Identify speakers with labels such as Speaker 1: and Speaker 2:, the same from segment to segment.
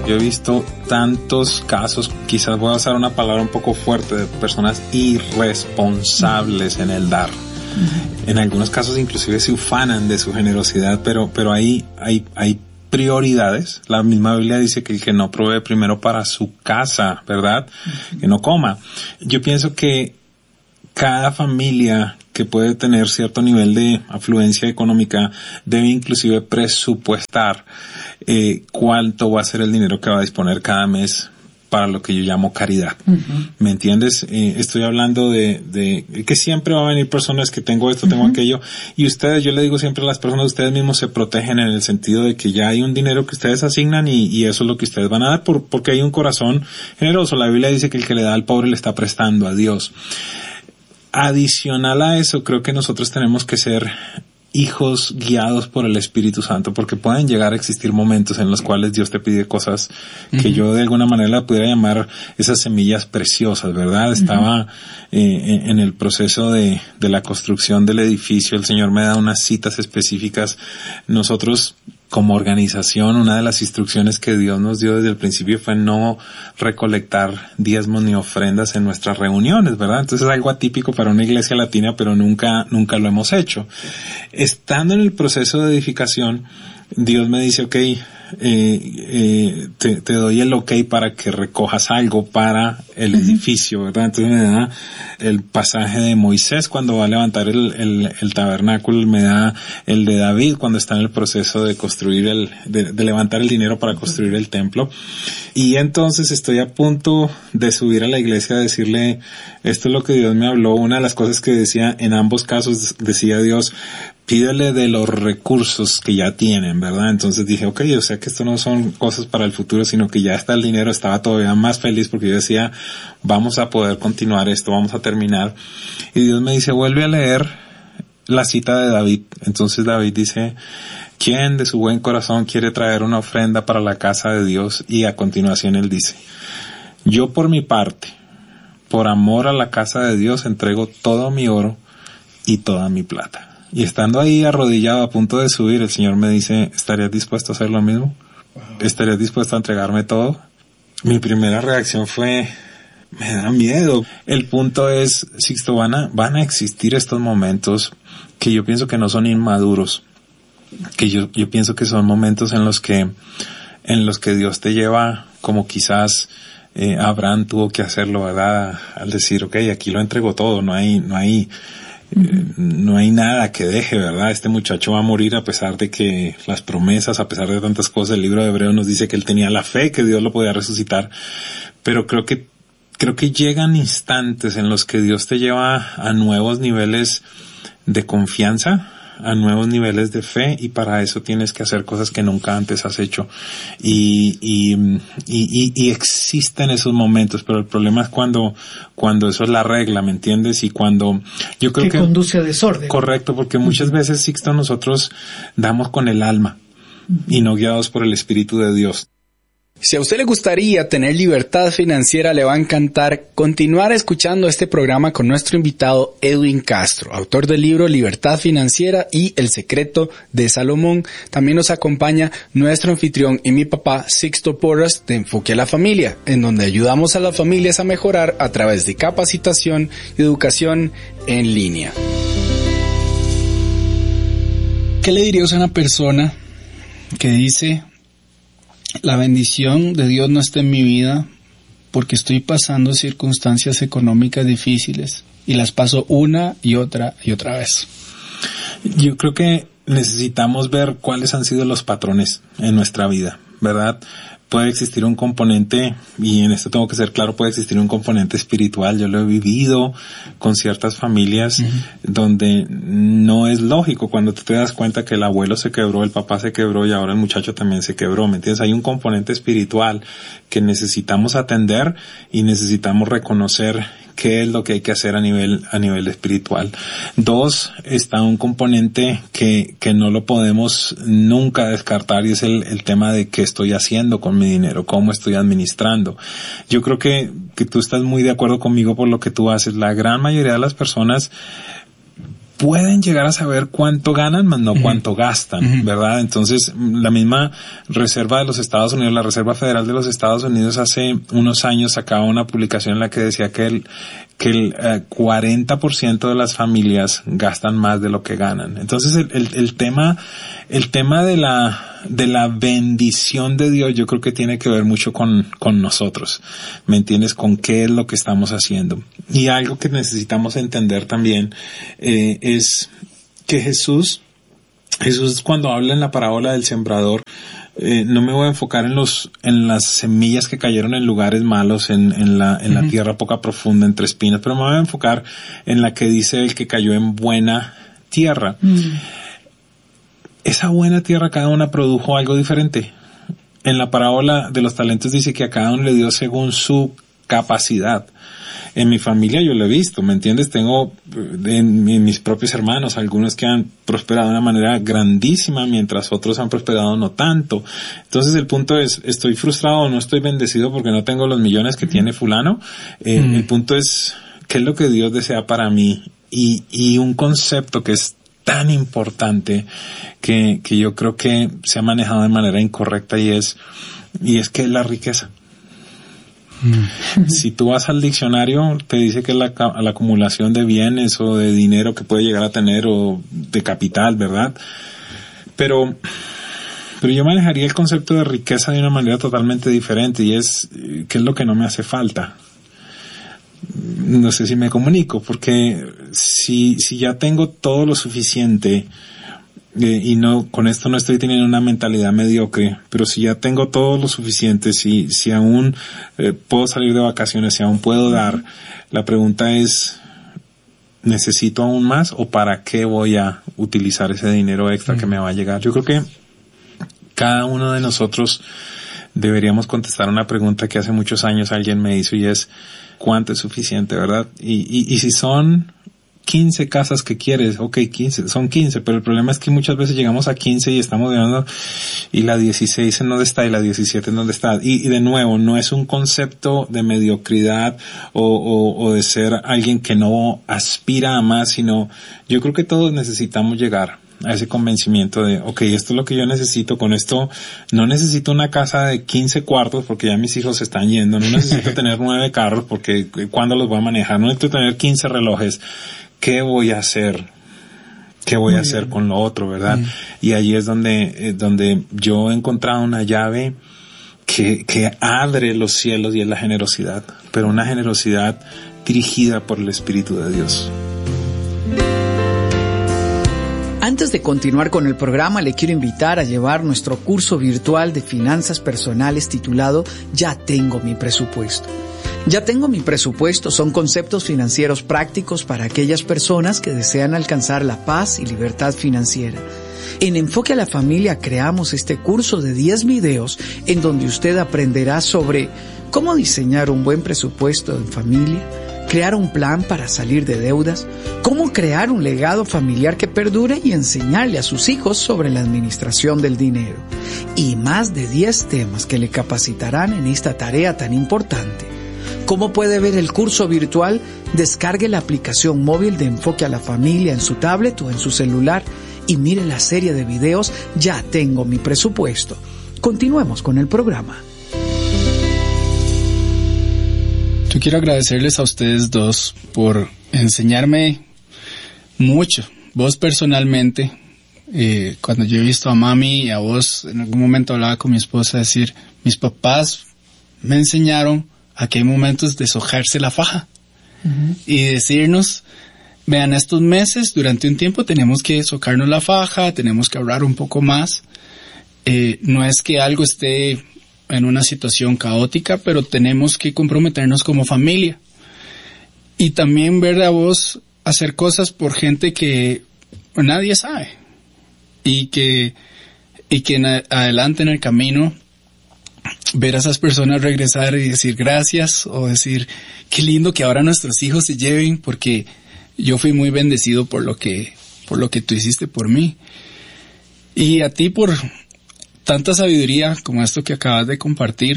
Speaker 1: Yo he visto tantos casos, quizás voy a usar una palabra un poco fuerte, de personas irresponsables en el dar. En algunos casos inclusive se ufanan de su generosidad, pero hay prioridades. La misma Biblia dice que el que no provee primero para su casa, ¿verdad? Que no coma. Yo pienso que cada familia que puede tener cierto nivel de afluencia económica debe inclusive presupuestar cuánto va a ser el dinero que va a disponer cada mes para lo que yo llamo caridad. ¿Me entiendes? Estoy hablando de que siempre va a venir personas que tengo esto, tengo aquello, y ustedes, yo le digo siempre a las personas, ustedes mismos se protegen en el sentido de que ya hay un dinero que ustedes asignan y eso es lo que ustedes van a dar porque hay un corazón generoso. La Biblia dice que el que le da al pobre le está prestando a Dios. Adicional a eso, creo que nosotros tenemos que ser hijos guiados por el Espíritu Santo, porque pueden llegar a existir momentos en los cuales Dios te pide cosas que yo de alguna manera la pudiera llamar esas semillas preciosas, ¿verdad? Estaba en el proceso de la construcción del edificio, el Señor me da unas citas específicas. Nosotros, como organización, una de las instrucciones que Dios nos dio desde el principio fue no recolectar diezmos ni ofrendas en nuestras reuniones, ¿verdad? Entonces es algo atípico para una iglesia latina, pero nunca lo hemos hecho. Estando en el proceso de edificación, Dios me dice, te doy el para que recojas algo para el edificio, ¿verdad? Entonces me da el pasaje de Moisés cuando va a levantar el tabernáculo, me da el de David cuando está en el proceso de construir de levantar el dinero para construir el templo. Y entonces estoy a punto de subir a la iglesia a decirle, esto es lo que Dios me habló. Una de las cosas que decía, en ambos casos decía Dios, pídele de los recursos que ya tienen, ¿verdad? Entonces dije, o sea que esto no son cosas para el futuro, sino que ya está el dinero. Estaba todavía más feliz porque yo decía, vamos a poder continuar esto, vamos a terminar. Y Dios me dice, vuelve a leer la cita de David. Entonces David dice, ¿quién de su buen corazón quiere traer una ofrenda para la casa de Dios? Y a continuación él dice, yo por mi parte, por amor a la casa de Dios, entrego todo mi oro y toda mi plata. Y estando ahí arrodillado a punto de subir, el Señor me dice, ¿estarías dispuesto a hacer lo mismo? ¿Estarías dispuesto a entregarme todo? Mi primera reacción fue, me da miedo. El punto es, Sixto, van a existir estos momentos que yo pienso que no son inmaduros, que yo pienso que son momentos en los que Dios te lleva, como quizás Abraham tuvo que hacerlo, ¿verdad? Al decir, aquí lo entrego todo, no hay nada que deje, ¿verdad? Este muchacho va a morir a pesar de que las promesas, a pesar de tantas cosas. El libro de Hebreos nos dice que él tenía la fe, que Dios lo podía resucitar. Pero creo que llegan instantes en los que Dios te lleva a nuevos niveles de confianza, a nuevos niveles de fe, y para eso tienes que hacer cosas que nunca antes has hecho. Y existen esos momentos, pero el problema es cuando eso es la regla, ¿me entiendes? Y cuando yo creo que
Speaker 2: conduce a desorden.
Speaker 1: Correcto, porque muchas veces, Sixto, nosotros damos con el alma y no guiados por el Espíritu de Dios.
Speaker 3: Si a usted le gustaría tener libertad financiera, le va a encantar continuar escuchando este programa con nuestro invitado Edwin Castro, autor del libro Libertad Financiera y El Secreto de Salomón. También nos acompaña nuestro anfitrión y mi papá, Sixto Porras, de Enfoque a la Familia, en donde ayudamos a las familias a mejorar a través de capacitación y educación en línea. ¿Qué le dirías a una persona que dice: la bendición de Dios no está en mi vida porque estoy pasando circunstancias económicas difíciles y las paso una y otra vez?
Speaker 1: Yo creo que necesitamos ver cuáles han sido los patrones en nuestra vida, ¿verdad? Puede existir un componente, y en esto tengo que ser claro, puede existir un componente espiritual. Yo lo he vivido con ciertas familias donde no es lógico cuando tú te das cuenta que el abuelo se quebró, el papá se quebró y ahora el muchacho también se quebró, ¿me entiendes? Hay un componente espiritual que necesitamos atender y necesitamos reconocer qué es lo que hay que hacer a nivel espiritual. 2, está un componente que no lo podemos nunca descartar, y es el tema de qué estoy haciendo con mi dinero, cómo estoy administrando. Yo creo que tú estás muy de acuerdo conmigo por lo que tú haces. La gran mayoría de las personas pueden llegar a saber cuánto ganan, más no cuánto gastan, ¿verdad? Entonces, la misma Reserva de los Estados Unidos, la Reserva Federal de los Estados Unidos, hace unos años sacaba una publicación en la que decía que el 40% de las familias gastan más de lo que ganan. Entonces, el tema de la bendición de Dios, yo creo que tiene que ver mucho con nosotros, ¿me entiendes? Con qué es lo que estamos haciendo. Y algo que necesitamos entender también es que Jesús cuando habla en la parábola del sembrador, no me voy a enfocar en las semillas que cayeron en lugares malos, en la tierra poca profunda, entre espinas, pero me voy a enfocar en la que dice el que cayó en buena tierra. Esa buena tierra, cada una produjo algo diferente. En la parábola de los talentos dice que a cada uno le dio según su capacidad. En mi familia yo lo he visto, ¿me entiendes? Tengo en mis propios hermanos algunos que han prosperado de una manera grandísima, mientras otros han prosperado no tanto. Entonces el punto es, ¿estoy frustrado o no estoy bendecido porque no tengo los millones que tiene fulano? El punto es, ¿qué es lo que Dios desea para mí? Y un concepto que es tan importante que yo creo que se ha manejado de manera incorrecta y es que es la riqueza. Si tú vas al diccionario, te dice que es la acumulación de bienes o de dinero que puede llegar a tener o de capital, ¿verdad? Pero yo manejaría el concepto de riqueza de una manera totalmente diferente y es, ¿qué es lo que no me hace falta? No sé si me comunico, porque si ya tengo todo lo suficiente, y no, con esto no estoy teniendo una mentalidad mediocre, pero si ya tengo todo lo suficiente, si aún puedo salir de vacaciones, si aún puedo dar, la pregunta es, ¿necesito aún más o para qué voy a utilizar ese dinero extra que me va a llegar? Yo creo que cada uno de nosotros deberíamos contestar una pregunta que hace muchos años alguien me hizo y es, ¿cuánto es suficiente, verdad? Y si son 15 casas que quieres, ok, 15, son 15, pero el problema es que muchas veces llegamos a 15 y estamos viendo, y la 16 en dónde está, y la 17 en dónde está, y de nuevo, no es un concepto de mediocridad o de ser alguien que no aspira a más, sino yo creo que todos necesitamos llegar a ese convencimiento de, ok, esto es lo que yo necesito, con esto no necesito una casa de 15 cuartos porque ya mis hijos se están yendo, no necesito tener 9 carros porque ¿cuándo los voy a manejar? No necesito tener 15 relojes. ¿Qué voy a hacer? ¿Qué voy a hacer con lo otro, verdad? Y ahí es donde yo he encontrado una llave que abre los cielos y es la generosidad, pero una generosidad dirigida por el Espíritu de Dios.
Speaker 2: Antes de continuar con el programa, le quiero invitar a llevar nuestro curso virtual de finanzas personales titulado Ya tengo mi presupuesto. Ya tengo mi presupuesto son conceptos financieros prácticos para aquellas personas que desean alcanzar la paz y libertad financiera. En Enfoque a la Familia creamos este curso de 10 videos en donde usted aprenderá sobre cómo diseñar un buen presupuesto en familia, crear un plan para salir de deudas, cómo crear un legado familiar que perdure y enseñarle a sus hijos sobre la administración del dinero. Y más de 10 temas que le capacitarán en esta tarea tan importante. ¿Cómo puede ver el curso virtual? Descargue la aplicación móvil de Enfoque a la Familia en su tablet o en su celular y mire la serie de videos Ya tengo mi presupuesto. Continuemos con el programa.
Speaker 3: Yo quiero agradecerles a ustedes dos por enseñarme mucho. Vos personalmente, cuando yo he visto a mami y a vos, en algún momento hablaba con mi esposa, decir, mis papás me enseñaron a que hay momentos de sojarse la faja y decirnos, vean, estos meses, durante un tiempo tenemos que socarnos la faja, tenemos que ahorrar un poco más. No es que algo esté en una situación caótica, pero tenemos que comprometernos como familia. Y también ver a vos hacer cosas por gente que nadie sabe. Y que adelante en el camino, ver a esas personas regresar y decir gracias, o decir qué lindo que ahora nuestros hijos se lleven, porque yo fui muy bendecido por lo que tú hiciste por mí. Y a ti por tanta sabiduría como esto que acabas de compartir.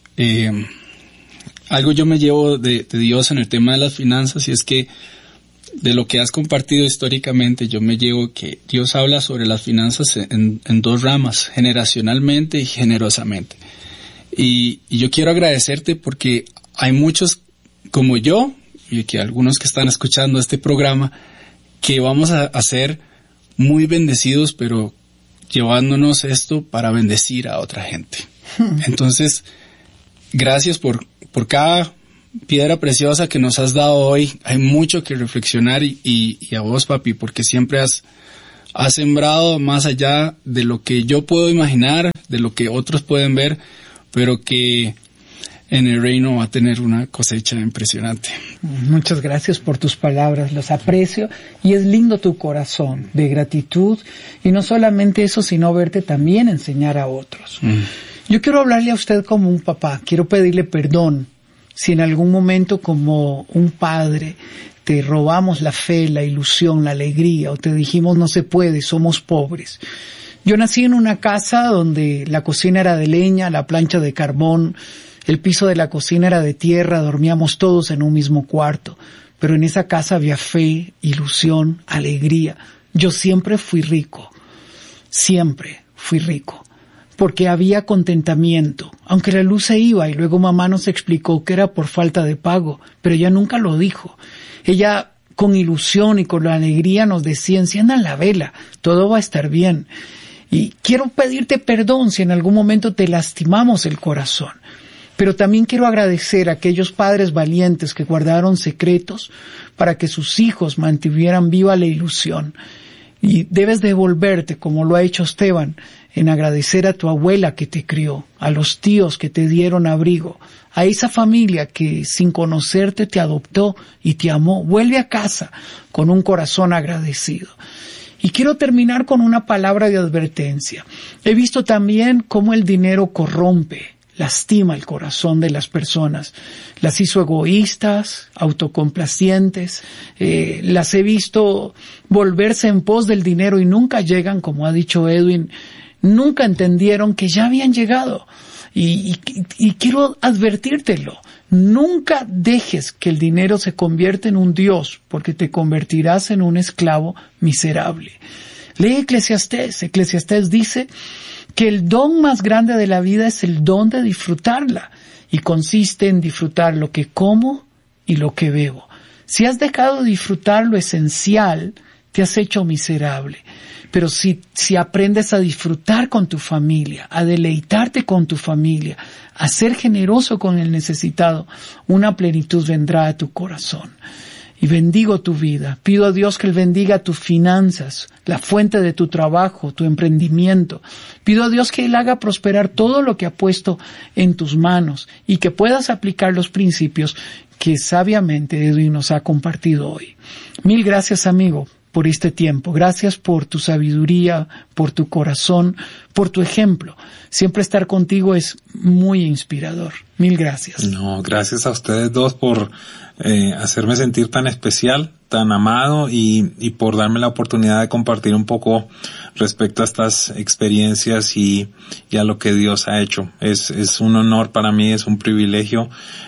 Speaker 3: Algo yo me llevo de Dios en el tema de las finanzas, y es que de lo que has compartido históricamente, yo me llevo que Dios habla sobre las finanzas en dos ramas, generacionalmente y generosamente. Y yo quiero agradecerte porque hay muchos como yo, y que algunos que están escuchando este programa, que vamos a ser muy bendecidos, pero llevándonos esto para bendecir a otra gente. Entonces, gracias por cada piedra preciosa que nos has dado hoy. Hay mucho que reflexionar y a vos, papi, porque siempre has sembrado más allá de lo que yo puedo imaginar, de lo que otros pueden ver, pero que en el reino va a tener una cosecha impresionante.
Speaker 2: Muchas gracias por tus palabras, los aprecio, y es lindo tu corazón de gratitud, y no solamente eso, sino verte también enseñar a otros. Yo quiero hablarle a usted como un papá, quiero pedirle perdón si en algún momento como un padre te robamos la fe, la ilusión, la alegría, o te dijimos no se puede, somos pobres. Yo nací en una casa donde la cocina era de leña, la plancha de carbón, el piso de la cocina era de tierra, dormíamos todos en un mismo cuarto, pero en esa casa había fe, ilusión, alegría. Yo siempre fui rico, porque había contentamiento, aunque la luz se iba y luego mamá nos explicó que era por falta de pago, pero ella nunca lo dijo. Ella con ilusión y con la alegría nos decía, enciendan la vela, todo va a estar bien. Y quiero pedirte perdón si en algún momento te lastimamos el corazón. Pero también quiero agradecer a aquellos padres valientes que guardaron secretos para que sus hijos mantuvieran viva la ilusión. Y debes devolverte, como lo ha hecho Esteban, en agradecer a tu abuela que te crió, a los tíos que te dieron abrigo, a esa familia que sin conocerte te adoptó y te amó. Vuelve a casa con un corazón agradecido. Y quiero terminar con una palabra de advertencia. He visto también cómo el dinero corrompe, lastima el corazón de las personas. Las hizo egoístas, autocomplacientes, las he visto volverse en pos del dinero y nunca llegan, como ha dicho Edwin, nunca entendieron que ya habían llegado. Y quiero advertírtelo, nunca dejes que el dinero se convierta en un Dios, porque te convertirás en un esclavo miserable. Lee Eclesiastés. Eclesiastés dice que el don más grande de la vida es el don de disfrutarla, y consiste en disfrutar lo que como y lo que bebo. Si has dejado de disfrutar lo esencial, te has hecho miserable. Pero si aprendes a disfrutar con tu familia, a deleitarte con tu familia, a ser generoso con el necesitado, una plenitud vendrá a tu corazón. Y bendigo tu vida. Pido a Dios que Él bendiga tus finanzas, la fuente de tu trabajo, tu emprendimiento. Pido a Dios que Él haga prosperar todo lo que ha puesto en tus manos y que puedas aplicar los principios que sabiamente Edwin nos ha compartido hoy. Mil gracias, amigo, por este tiempo. Gracias por tu sabiduría, por tu corazón, por tu ejemplo. Siempre estar contigo es muy inspirador. Mil gracias.
Speaker 1: No, gracias a ustedes dos por hacerme sentir tan especial, tan amado y por darme la oportunidad de compartir un poco respecto a estas experiencias y a lo que Dios ha hecho. Es un honor para mí, es un privilegio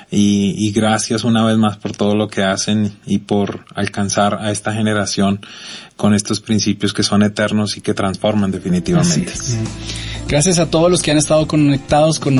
Speaker 1: y gracias una vez más por todo lo que hacen y por alcanzar a esta generación con estos principios que son eternos y que transforman definitivamente.
Speaker 3: Gracias a todos los que han estado conectados con